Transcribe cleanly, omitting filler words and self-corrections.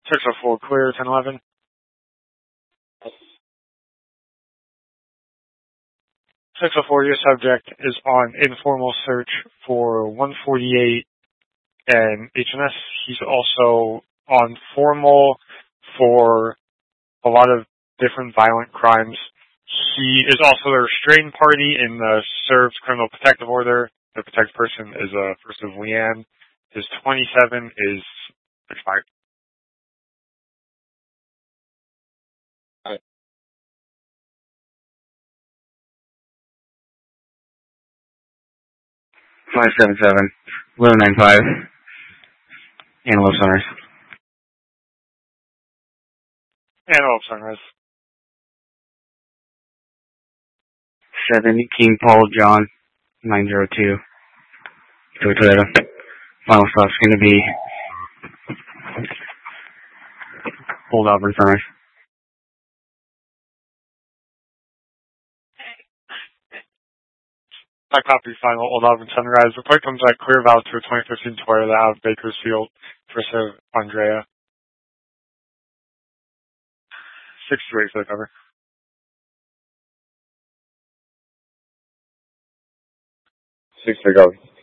604 clear, 1011. 604, your subject is on informal search for 148 and HNS. He's also on formal for a lot of different violent crimes. He is also a restrained party in the served criminal protective order. The protected person is a person of Leanne. His 27 is expired. All right. 577 1195 Antelope Sunrise. Antelope Sunrise. 7 King Paul John 902 Toyota. Final stop's going to be Old Auburn Sunrise. I copy final Old Auburn Sunrise. Report comes back clear valid to a 2015 Toyota out of Bakersfield for Sir Andrea. 628 for the cover. 6 for go.